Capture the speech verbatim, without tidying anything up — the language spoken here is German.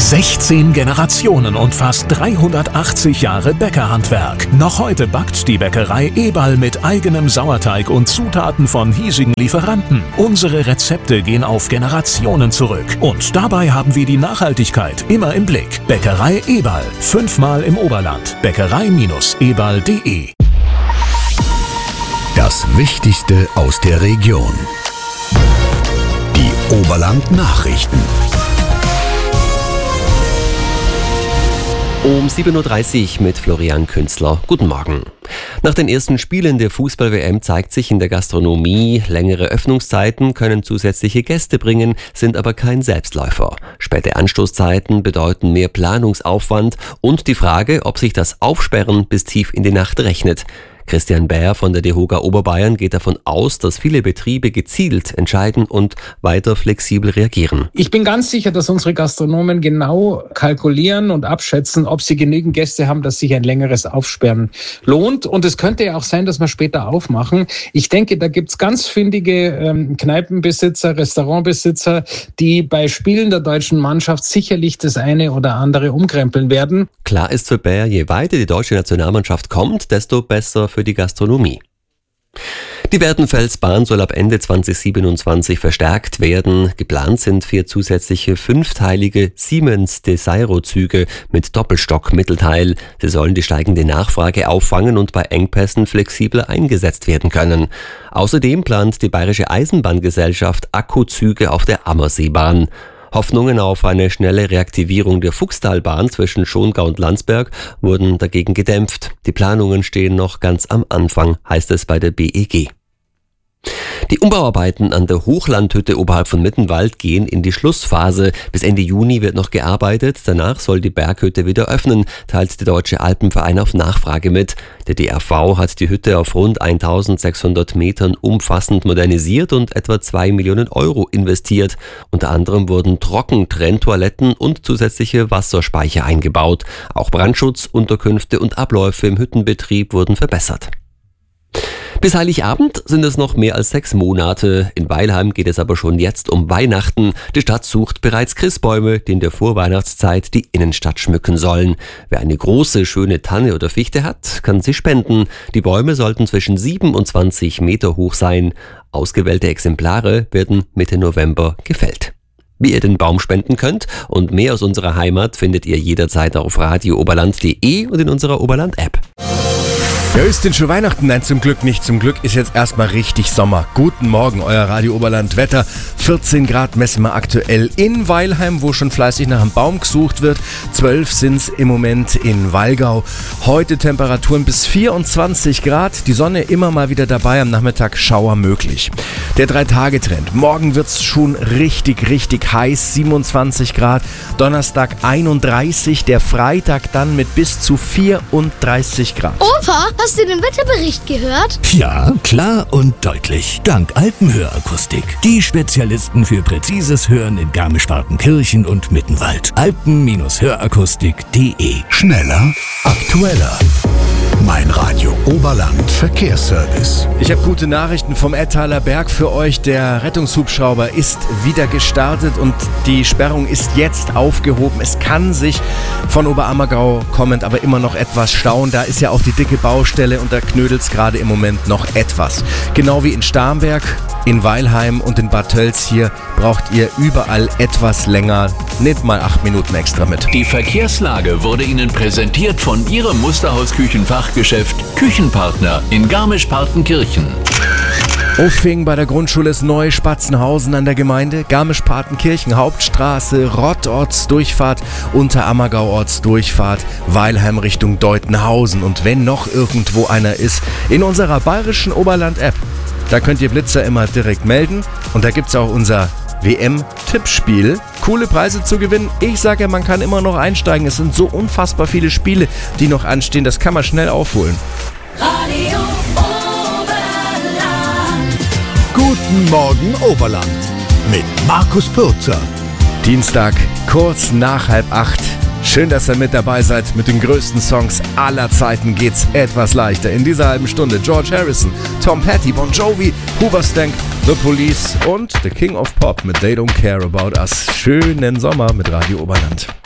sechzehn Generationen und fast dreihundertachtzig Jahre Bäckerhandwerk. Noch heute backt die Bäckerei Eberl mit eigenem Sauerteig und Zutaten von hiesigen Lieferanten. Unsere Rezepte gehen auf Generationen zurück. Und dabei haben wir die Nachhaltigkeit immer im Blick. Bäckerei Eberl. Fünfmal im Oberland. Bäckerei Eberl punkt de. Das Wichtigste aus der Region. Die Oberland-Nachrichten. Um sieben Uhr dreißig mit Florian Künzler. Guten Morgen. Nach den ersten Spielen der Fußball-W M zeigt sich in der Gastronomie, längere Öffnungszeiten können zusätzliche Gäste bringen, sind aber kein Selbstläufer. Späte Anstoßzeiten bedeuten mehr Planungsaufwand und die Frage, ob sich das Aufsperren bis tief in die Nacht rechnet. Christian Bär von der DEHOGA Oberbayern geht davon aus, dass viele Betriebe gezielt entscheiden und weiter flexibel reagieren. Ich bin ganz sicher, dass unsere Gastronomen genau kalkulieren und abschätzen, ob sie genügend Gäste haben, dass sich ein längeres Aufsperren lohnt. Und es könnte ja auch sein, dass wir später aufmachen. Ich denke, da gibt's ganz findige ähm, Kneipenbesitzer, Restaurantbesitzer, die bei Spielen der deutschen Mannschaft sicherlich das eine oder andere umkrempeln werden. Klar ist für Bär, je weiter die deutsche Nationalmannschaft kommt, desto besser für die Gastronomie. Die Werdenfelsbahn soll ab Ende zwanzig siebenundzwanzig verstärkt werden. Geplant sind vier zusätzliche fünfteilige Siemens Desiro-Züge mit Doppelstock-Mittelteil. Sie sollen die steigende Nachfrage auffangen und bei Engpässen flexibler eingesetzt werden können. Außerdem plant die Bayerische Eisenbahngesellschaft Akkuzüge auf der Ammerseebahn. Hoffnungen auf eine schnelle Reaktivierung der Fuchstalbahn zwischen Schongau und Landsberg wurden dagegen gedämpft. Die Planungen stehen noch ganz am Anfang, heißt es bei der B E G. Die Umbauarbeiten an der Hochlandhütte oberhalb von Mittenwald gehen in die Schlussphase. Bis Ende Juni wird noch gearbeitet. Danach soll die Berghütte wieder öffnen, teilt der Deutsche Alpenverein auf Nachfrage mit. Der D A V hat die Hütte auf rund eintausendsechshundert Metern umfassend modernisiert und etwa zwei Millionen Euro investiert. Unter anderem wurden Trockentrenntoiletten und zusätzliche Wasserspeicher eingebaut. Auch Brandschutz, Unterkünfte und Abläufe im Hüttenbetrieb wurden verbessert. Bis Heiligabend sind es noch mehr als sechs Monate. In Weilheim geht es aber schon jetzt um Weihnachten. Die Stadt sucht bereits Christbäume, die in der Vorweihnachtszeit die Innenstadt schmücken sollen. Wer eine große, schöne Tanne oder Fichte hat, kann sie spenden. Die Bäume sollten zwischen sieben und zwanzig Meter hoch sein. Ausgewählte Exemplare werden Mitte November gefällt. Wie ihr den Baum spenden könnt und mehr aus unserer Heimat findet ihr jederzeit auf radio oberland punkt de und in unserer Oberland-App. Ja, ist denn schon Weihnachten? Nein, zum Glück nicht. Zum Glück ist jetzt erstmal richtig Sommer. Guten Morgen, euer Radio Oberland Wetter. vierzehn Grad messen wir aktuell in Weilheim, wo schon fleißig nach einem Baum gesucht wird. zwölf sind's im Moment in Wallgau. Heute Temperaturen bis vierundzwanzig Grad. Die Sonne immer mal wieder dabei, am Nachmittag Schauer möglich. Der Drei-Tage-Trend. Morgen wird's schon richtig, richtig heiß. siebenundzwanzig Grad. Donnerstag einunddreißig. Der Freitag dann mit bis zu vierunddreißig Grad. Opa, hast du den Wetterbericht gehört? Ja, klar und deutlich. Dank Alpenhörakustik. Die Spezialisten für präzises Hören in Garmisch-Partenkirchen und Mittenwald. alpen Hörakustik punkt de. Schneller, aktueller. Mein Radio Oberland Verkehrsservice. Ich habe gute Nachrichten vom Ettaler Berg für euch. Der Rettungshubschrauber ist wieder gestartet und die Sperrung ist jetzt aufgehoben. Es kann sich von Oberammergau kommend aber immer noch etwas stauen. Da ist ja auch die dicke Baustelle und da knödelt es gerade im Moment noch etwas. Genau wie in Starnberg, in Weilheim und in Bad Tölz hier braucht ihr überall etwas länger, nicht mal acht Minuten extra mit. Die Verkehrslage wurde Ihnen präsentiert von Ihrem Musterhaus-Küchenfachgeschäft Küchenpartner in Garmisch-Partenkirchen. Auffing bei der Grundschule ist Neu-Spatzenhausen an der Gemeinde, Garmisch-Partenkirchen Hauptstraße, Rottortsdurchfahrt, Unterammergau-Ortsdurchfahrt, Weilheim Richtung Deutenhausen. Und wenn noch irgendwo einer ist, in unserer bayerischen Oberland-App, da könnt ihr Blitzer immer direkt melden und da gibt's auch unser W M-Tippspiel. Coole Preise zu gewinnen. Ich sage ja, man kann immer noch einsteigen. Es sind so unfassbar viele Spiele, die noch anstehen. Das kann man schnell aufholen. Radio Oberland. Guten Morgen Oberland mit Markus Pürzer. Dienstag, kurz nach halb acht. Schön, dass ihr mit dabei seid. Mit den größten Songs aller Zeiten geht's etwas leichter. In dieser halben Stunde George Harrison, Tom Petty, Bon Jovi, Hoobastank, The Police und The King of Pop mit They Don't Care About Us. Schönen Sommer mit Radio Oberland.